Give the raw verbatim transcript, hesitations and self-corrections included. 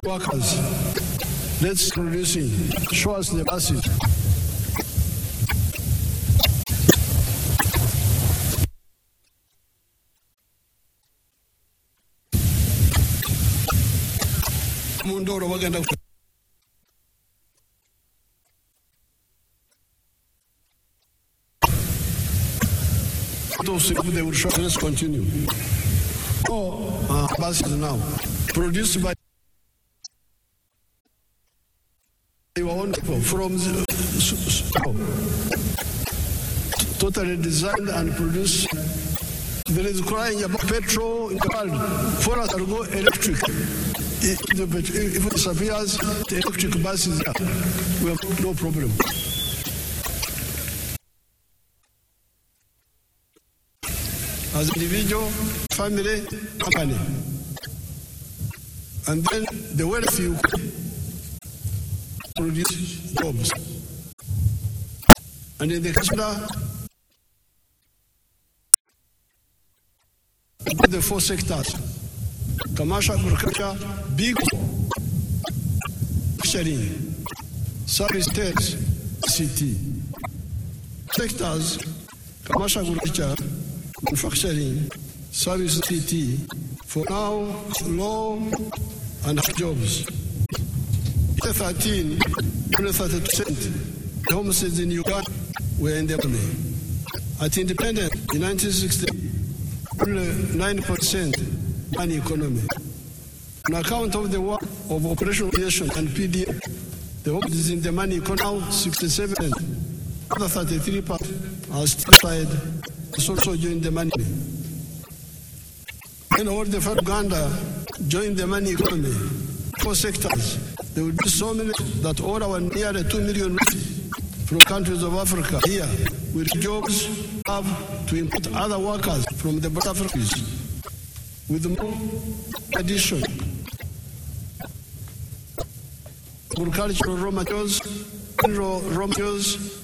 workers. Let's producing. Show us the buses. Mundoro wagenda they will show. Let's continue. Oh, uh, buses now produced by your own people from the, totally designed and produced. There is crying about petrol in the world. For us to go electric. If it disappears, the electric buses are. We have no problem. As an individual, family, company. And then the wealthy produce jobs. And in the Canada, the four sectors, commercial, agriculture, big sharing, service tax, C T. Sectors, commercial, agriculture, manufacturing, service C T, for now, low and high jobs. In thirteen, only thirty percent the homesteads in Uganda were in the economy. At independence in nineteen sixty, only nine percent an economy. On account of the work of Operation Creation and P D F, the homesteads in the money economy now sixty-seven percent. Other thirty-three percent are still also join the money. When all the federal Uganda join the money economy, four sectors, there will be so many that all our nearly two million from countries of Africa here with jobs have to import other workers from the Black Africans with more addition. Agricultural raw materials, mineral raw materials,